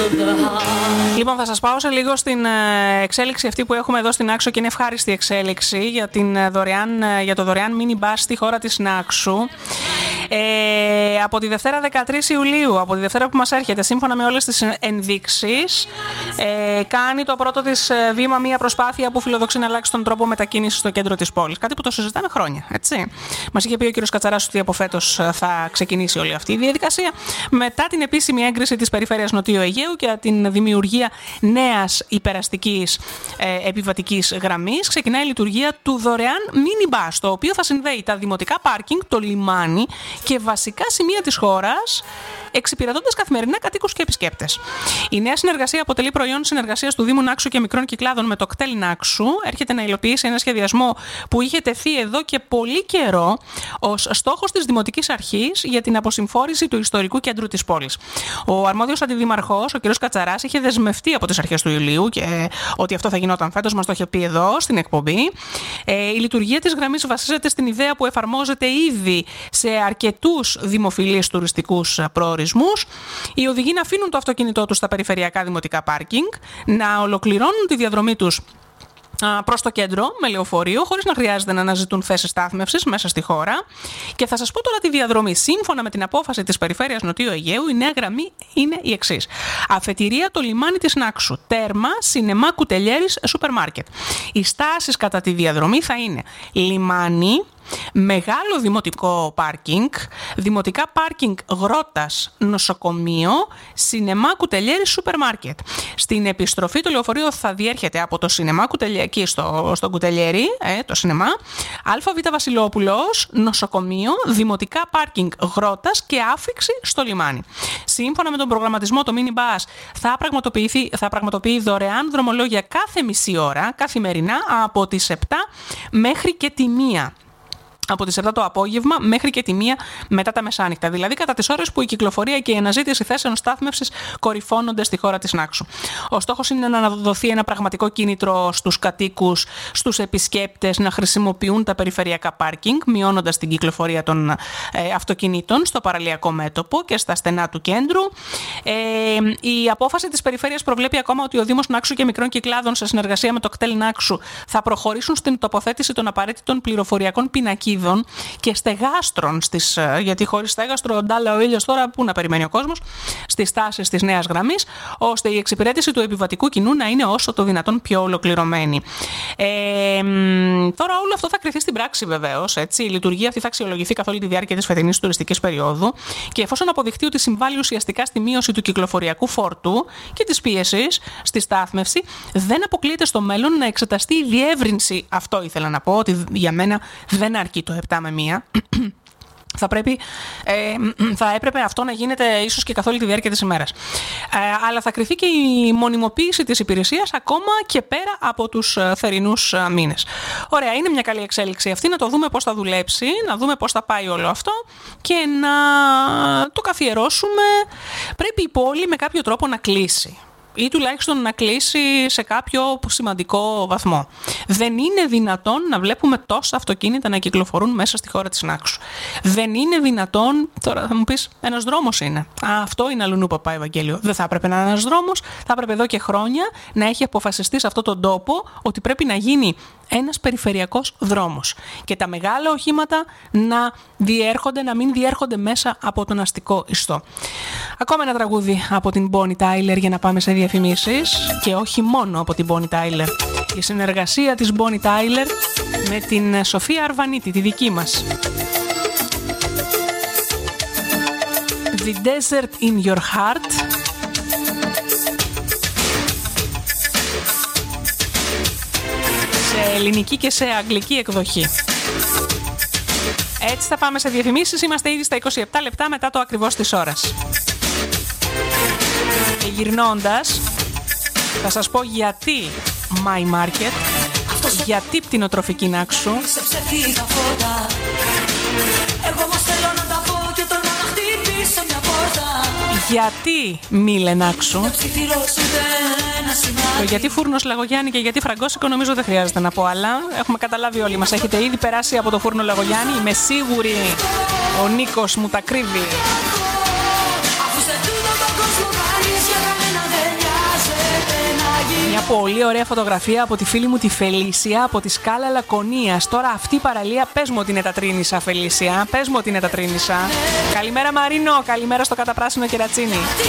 Λοιπόν, θα σας πάω σε λίγο στην εξέλιξη αυτή που έχουμε εδώ στην Νάξο και είναι ευχάριστη εξέλιξη για το δωρεάν mini bus στη χώρα της Νάξου. Από τη Δευτέρα 13 Ιουλίου, από τη Δευτέρα που μας έρχεται, σύμφωνα με όλες τις ενδείξεις, κάνει το πρώτο της βήμα μια προσπάθεια που φιλοδοξεί να αλλάξει τον τρόπο μετακίνησης στο κέντρο της πόλης. Κάτι που το συζητάμε χρόνια, έτσι. Μας είχε πει ο κ. Κατσαράς ότι από φέτος θα ξεκινήσει όλη αυτή η διαδικασία. Μετά την επίσημη έγκριση της Περιφέρειας Νοτιού Αιγαίου και την δημιουργία νέας υπεραστικής επιβατικής γραμμής, ξεκινάει η λειτουργία του δωρεάν mini bus, το οποίο θα συνδέει τα δημοτικά πάρκινγκ, το λιμάνι και βασικά σημεία της χώρας, εξυπηρετώντας καθημερινά κατοίκους και επισκέπτες. Η νέα συνεργασία αποτελεί προϊόν συνεργασίας του Δήμου Νάξου και μικρών κυκλάδων με το κτέλ Νάξου. Έρχεται να υλοποιήσει ένα σχεδιασμό που είχε τεθεί εδώ και πολύ καιρό ως στόχος της Δημοτικής Αρχής για την αποσυμφόρηση του ιστορικού κέντρου της πόλης. Ο αρμόδιος αντιδήμαρχος, ο κ. Κατσαράς, είχε δεσμευτεί από τις αρχές του Ιουλίου και ότι αυτό θα γινόταν φέτος, μας το είχε πει εδώ στην εκπομπή. Η λειτουργία της γραμμής βασίζεται στην ιδέα που εφαρμόζεται ήδη σε αρκετούς δημοφιλείς τουριστικούς προορισμούς. Οι οδηγοί να αφήνουν το αυτοκίνητό τους στα περιφερειακά δημοτικά πάρκινγκ, να ολοκληρώνουν τη διαδρομή τους προς το κέντρο με λεωφορείο, χωρίς να χρειάζεται να αναζητούν θέσεις στάθμευσης μέσα στη χώρα. Και θα σας πω τώρα τη διαδρομή. Σύμφωνα με την απόφαση της Περιφέρειας Νοτιού Αιγαίου, η νέα γραμμή είναι η εξής. Αφετηρία το λιμάνι της Νάξου. Τέρμα, σινεμά, κουτελιέρης, σούπερ μάρκετ. Οι στάσεις κατά τη διαδρομή θα είναι λιμάνι, μεγάλο δημοτικό πάρκινγκ, δημοτικά πάρκινγκ Γρότας, νοσοκομείο, σινεμά, κουτελιέρη, σούπερ μάρκετ. Στην επιστροφή το λεωφορείο θα διέρχεται από το σινεμά εκεί στο κουτελιέρη, το σινεμά, ΑΒ Βασιλόπουλος, νοσοκομείο, δημοτικά πάρκινγκ Γρότας και άφιξη στο λιμάνι. Σύμφωνα με τον προγραμματισμό, το mini bus θα πραγματοποιεί δωρεάν δρομολόγια κάθε μισή ώρα, καθημερινά, από τις 7 μέχρι και τη 1. Από τις 7 το απόγευμα μέχρι και τη 1 μετά τα μεσάνυχτα. Δηλαδή κατά τις ώρες που η κυκλοφορία και η αναζήτηση θέσεων στάθμευσης κορυφώνονται στη χώρα της Νάξου. Ο στόχος είναι να δοθεί ένα πραγματικό κίνητρο στους κατοίκους, στους επισκέπτες να χρησιμοποιούν τα περιφερειακά πάρκινγκ, μειώνοντας την κυκλοφορία των αυτοκινήτων στο παραλιακό μέτωπο και στα στενά του κέντρου. Η απόφαση της Περιφέρειας προβλέπει ακόμα ότι ο Δήμος Νάξου και μικρών κυκλάδων, σε συνεργασία με το κτέλ Νάξου, θα προχωρήσουν στην τοποθέτηση των απαραίτητων πληροφοριακών πινακίδων και στεγάστρων γιατί χωρίς στέγαστρο, ντάλα ο ήλιος τώρα, πού να περιμένει ο κόσμος, στις στάσεις της νέας γραμμής, ώστε η εξυπηρέτηση του επιβατικού κοινού να είναι όσο το δυνατόν πιο ολοκληρωμένη. Τώρα όλο αυτό θα κριθεί στην πράξη βεβαίως. Η λειτουργία αυτή θα αξιολογηθεί καθ' όλη τη διάρκεια της φετινής τουριστικής περίοδου και εφόσον αποδειχτεί ότι συμβάλλει ουσιαστικά στη μείωση του κυκλοφοριακού φόρτου και της πίεσης στη στάθμευση, δεν αποκλείεται στο μέλλον να εξεταστεί η διεύρυνση. Αυτό ήθελα να πω, ότι για μένα δεν αρκεί το 7 με 1. Θα έπρεπε αυτό να γίνεται ίσως και καθ' όλη τη διάρκεια της ημέρας. Αλλά θα κριθεί και η μονιμοποίηση της υπηρεσίας ακόμα και πέρα από τους θερινούς μήνες. Ωραία, είναι μια καλή εξέλιξη αυτή, να το δούμε πώς θα δουλέψει, να δούμε πώς θα πάει όλο αυτό και να το καθιερώσουμε. Πρέπει η πόλη με κάποιο τρόπο να κλείσει. Ή τουλάχιστον να κλείσει σε κάποιο σημαντικό βαθμό. Δεν είναι δυνατόν να βλέπουμε τόσα αυτοκίνητα να κυκλοφορούν μέσα στη χώρα της Νάξου. Δεν είναι δυνατόν, τώρα θα μου πεις, ένας δρόμος είναι. Αυτό είναι αλλουνού παπά Ευαγγέλιο. Δεν θα έπρεπε να είναι ένας δρόμος, θα έπρεπε εδώ και χρόνια να έχει αποφασιστεί σε αυτόν τον τόπο ότι πρέπει να γίνει ένας περιφερειακός δρόμος. Και τα μεγάλα οχήματα να μην διέρχονται μέσα από τον αστικό ιστό. Ακόμα ένα τραγούδι από την Bonnie Tyler για να πάμε σε διαφημίσεις. Και όχι μόνο από την Bonnie Tyler. Η συνεργασία της Bonnie Tyler με την Σοφία Αρβανίτη, τη δική μας. The Desert in Your Heart. Σε ελληνική και σε αγγλική εκδοχή. Έτσι θα πάμε σε διαφημίσεις. Είμαστε ήδη στα 27 λεπτά μετά το ακριβώς της ώρας. Και γυρνώντας, θα σας πω γιατί My Market, γιατί πτηνοτροφική Νάξου, γιατί Μήλε Νάξου, το γιατί Φούρνος Λαγογιάννη και γιατί Φραγκόσικο νομίζω δεν χρειάζεται να πω, αλλά έχουμε καταλάβει όλοι μας. Έχετε ήδη περάσει από το Φούρνο Λαγογιάννη, είμαι σίγουρη. Ο Νίκος μου τα κρύβει. Μια πολύ ωραία φωτογραφία από τη φίλη μου τη Φελίσια από τη Σκάλα Λακωνίας. Τώρα αυτή η παραλία, πες μου ότι είναι τα Τρίνισσα, Φελίσια. Πες μου ότι είναι τα Τρίνισσα. Καλημέρα Μαρίνο, καλημέρα στο καταπράσινο κερατσίνι.